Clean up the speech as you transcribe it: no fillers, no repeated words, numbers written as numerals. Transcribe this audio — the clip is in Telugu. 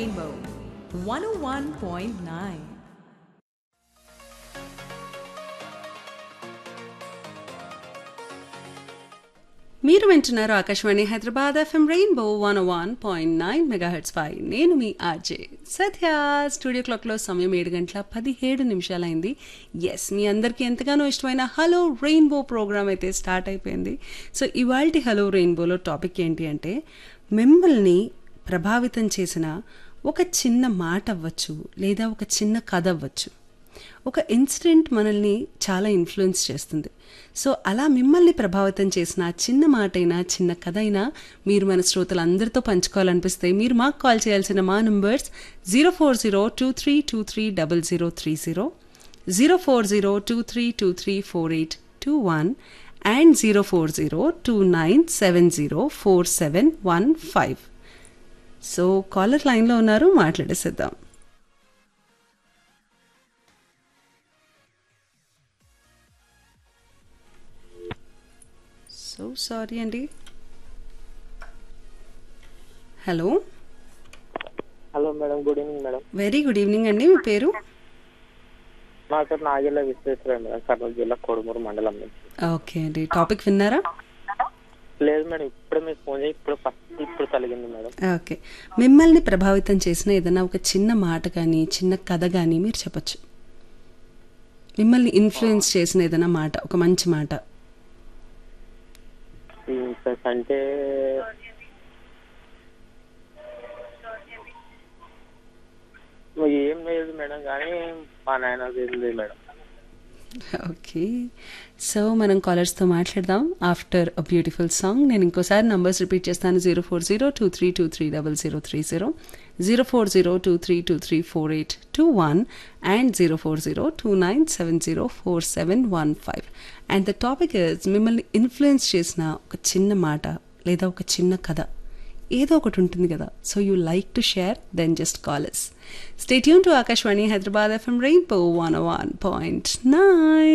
Rainbow 101.9. మీరు వింటున్నారు Akashvani Hyderabad FM rainbow 101.9 megahertz పై నేను మీ ఆర్జే సత్య. స్టూడియో క్లాక్లో సమయం 7:17 అయింది. ఎస్, మీ అందరికీ ఎంతగానో ఇష్టమైన హలో రెయిన్బో ప్రోగ్రామ్ అయితే స్టార్ట్ అయిపోయింది. సో ఇవాల్టి హలో రెయిన్బోలో టాపిక్ ఏంటి అంటే, మిమ్మల్ని ప్రభావితం చేసిన ఒక చిన్న మాట అవ్వచ్చు, లేదా ఒక చిన్న కథ అవ్వచ్చు. ఒక ఇన్సిడెంట్ మనల్ని చాలా ఇన్ఫ్లుయెన్స్ చేస్తుంది. సో అలా మిమ్మల్ని ప్రభావితం చేసిన చిన్న మాట అయినా చిన్న కథ అయినా మీరు మన శ్రోతలందరితో పంచుకోవాలనిపిస్తే మీరు మాకు కాల్ చేయాల్సిన మా నంబర్స్ 04023230030, 04023234821 అండ్ 04029704715. సో కాలర్ లైన్లో ఉన్నారు, మాట్లాడేసేద్దాం. సో సారీ అండి. Hello hello madam, good evening madam. Very good evening అండి. మీ పేరు? నా పేరు నాగేళ్ళ విశ్వేశ్వరయ్య మేడం, కర్నూలు జిల్లా కోడుమూరు మండలం నుంచి. ఓకే అండి, టాపిక్ విన్నారా? లేదు మేడం, ఇప్పుడు మీకు ఫోన్ చేసి ఇప్పుడు కలిగింది మేడం. ఓకే, మిమ్మల్ని ప్రభావితం చేసిన ఏదైనా ఒక చిన్న మాట కానీ చిన్న కథ కానీ మీరు చెప్పచ్చు. మిమ్మల్ని ఇన్ఫ్లుయెన్స్ చేసిన ఏదైనా మాట, ఒక మంచి మాట. అంటే ఏం లేదు మేడం, కానీ మా నాయన లేదు మేడం. ఓకే, సో మనం కాలర్స్తో మాట్లాడదాం ఆఫ్టర్ అ బ్యూటిఫుల్ సాంగ్. నేను ఇంకోసారి నంబర్స్ రిపీట్ చేస్తాను. 04023230030, 04023234821 and 04029704715. And the topic is, మిమ్మల్ని ఇన్ఫ్లుయెన్స్ చేసిన ఒక చిన్న మాట లేదా ఒక చిన్న కథ ఏదో ఒకటి ఉంటుంది కదా. So you like to share, then just call us. Stay tuned to Akashwani Hyderabad FM Rainbow 101.9.